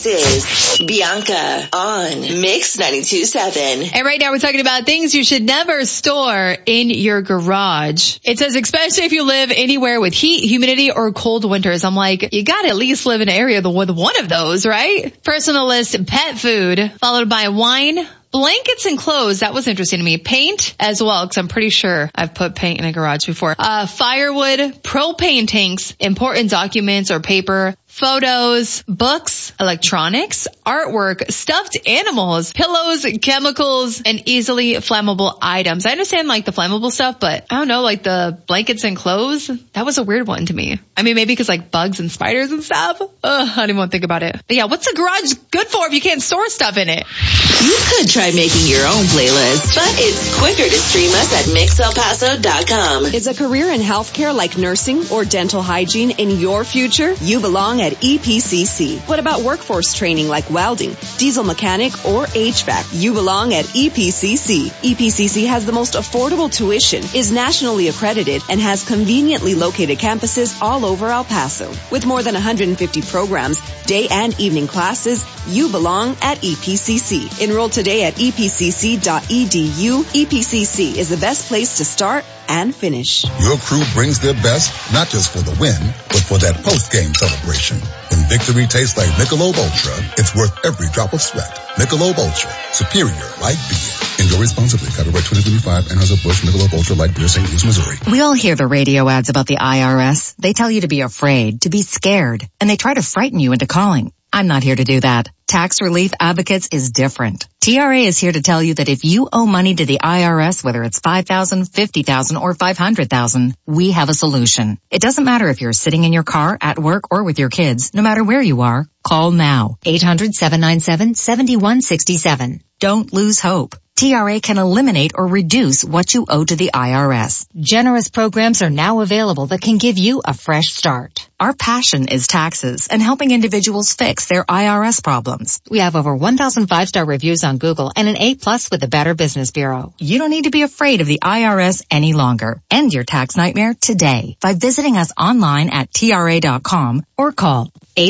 This is Bianca on Mix 92.7. And right now we're talking about things you should never store in your garage. It says, especially if you live anywhere with heat, humidity, or cold winters. I'm like, you gotta at least live in an area with one of those, right? First on the list, pet food, followed by wine, blankets and clothes. That was interesting to me. Paint as well, because I'm pretty sure I've put paint in a garage before. Firewood, propane tanks, important documents or paper, photos, books, electronics, artwork, stuffed animals, pillows, chemicals, and easily flammable items. I understand like the flammable stuff, but I don't know, like the blankets and clothes, that was a weird one to me. I mean, maybe because like bugs and spiders and stuff. I don't even want to think about it. But yeah, what's a garage good for if you can't store stuff in it? You could try making your own playlist, but it's quicker to stream us at mixelpaso.com. Is a career in healthcare like nursing or dental hygiene in your future? You belong at EPCC. What about workforce training like welding, diesel mechanic, or HVAC? You belong at EPCC. EPCC has the most affordable tuition, is nationally accredited, and has conveniently located campuses all over El Paso. With more than 150 programs, day and evening classes, you belong at EPCC. Enroll today at epcc.edu. EPCC is the best place to start and finish. Your crew brings their best, not just for the win, but for that post-game celebration. When victory tastes like Michelob Ultra, it's worth every drop of sweat. Michelob Ultra, superior light beer. Enjoy responsibly. Copyright 2025, Anheuser-Busch, Michelob Ultra Light Beer, St. Louis, Missouri. We all hear the radio ads about the IRS. They tell you to be afraid, to be scared, and they try to frighten you into calling. I'm not here to do that. Tax Relief Advocates is different. TRA is here to tell you that if you owe money to the IRS, whether it's $5,000, $50,000, or $500,000, we have a solution. It doesn't matter if you're sitting in your car, at work, or with your kids. No matter where you are, call now. 800-797-7167. Don't lose hope. TRA can eliminate or reduce what you owe to the IRS. Generous programs are now available that can give you a fresh start. Our passion is taxes and helping individuals fix their IRS problems. We have over 1,000 5-star reviews on Google and an A+ with the Better Business Bureau. You don't need to be afraid of the IRS any longer. End your tax nightmare today by visiting us online at TRA.com or call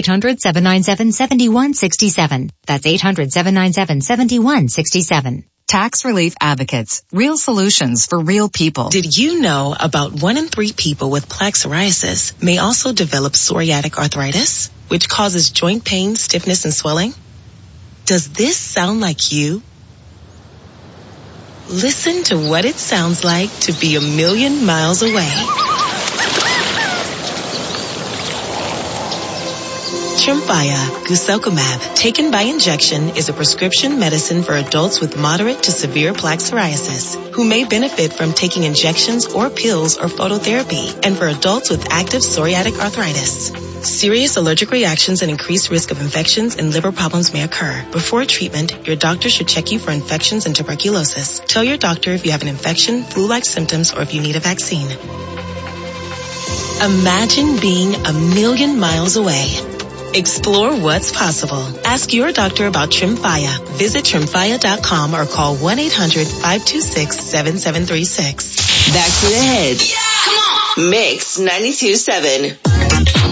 800-797-7167. That's 800-797-7167. Tax Relief Advocates. Real solutions for real people. Did you know about 1 in 3 people with plaque psoriasis may also develop psoriatic arthritis, which causes joint pain, stiffness, and swelling? Does this sound like you? Listen to what it sounds like to be 1,000,000 miles away. Tremfya guselkumab, taken by injection, is a prescription medicine for adults with moderate to severe plaque psoriasis who may benefit from taking injections or pills or phototherapy, and for adults with active psoriatic arthritis. Serious allergic reactions and increased risk of infections and liver problems may occur. Before treatment, your doctor should check you for infections and tuberculosis. Tell your doctor if you have an infection, flu-like symptoms, or if you need a vaccine. Imagine being 1,000,000 miles away. Explore what's possible. Ask your doctor about Tremfya. Visit Tremfya.com or call 1-800-526-7736. Back to the hits. Yeah, come on. Mix 92.7.